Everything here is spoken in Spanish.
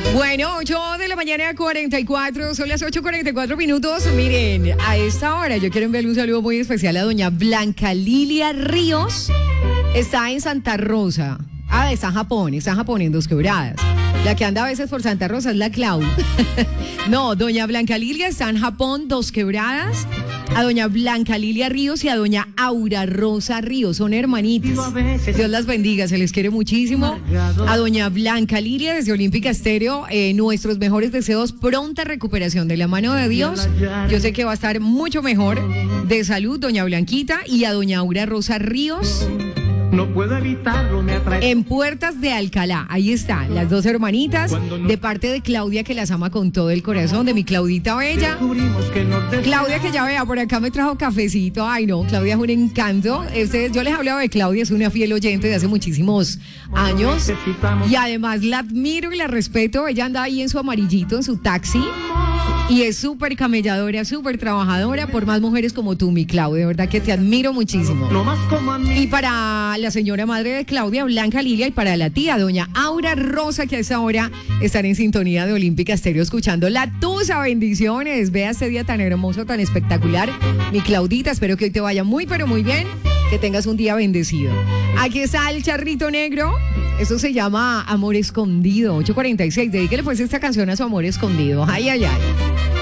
Bueno, 8 de la mañana, 44, son las 8:44. Miren, a esta hora yo quiero enviarle un saludo muy especial a doña Blanca Lilia Ríos. Está en Santa Rosa. Está en Japón en Dos Quebradas. La que anda a veces por Santa Rosa es la Clau. No, doña Blanca Lilia está en Japón, Dos Quebradas. A doña Blanca Lilia Ríos y a doña Aura Rosa Ríos, son hermanitas. Dios las bendiga, se les quiere muchísimo. A doña Blanca Lilia desde Olímpica Estéreo, nuestros mejores deseos, pronta recuperación de la mano de Dios. Yo sé que va a estar mucho mejor de salud, doña Blanquita, y a doña Aura Rosa Ríos. No puedo evitarlo, me atrae. En Puertas de Alcalá, ahí está, las dos hermanitas, de parte de Claudia, que las ama con todo el corazón, de mi Claudita Bella. Claudia, que ya vea, por acá me trajo cafecito. Ay, no, Claudia es un encanto. Yo les hablaba de Claudia, es una fiel oyente de hace muchísimos años. Y además la admiro y la respeto. Ella anda ahí en su amarillito, en su taxi. Y es súper camelladora, súper trabajadora, por más mujeres como tú, mi Claudia. De verdad que te admiro muchísimo. Y para la señora madre de Claudia, Blanca Lilia, y para la tía, doña Aura Rosa, que a esa hora están en sintonía de Olímpica Estéreo escuchando La Tusa. Bendiciones. Vea este día tan hermoso, tan espectacular. Mi Claudita, espero que hoy te vaya muy, pero muy bien. Que tengas un día bendecido. Aquí está el charrito negro. Eso se llama Amor Escondido. 8:46. Dedíquele pues esta canción a su amor escondido. Ay, ay, ay.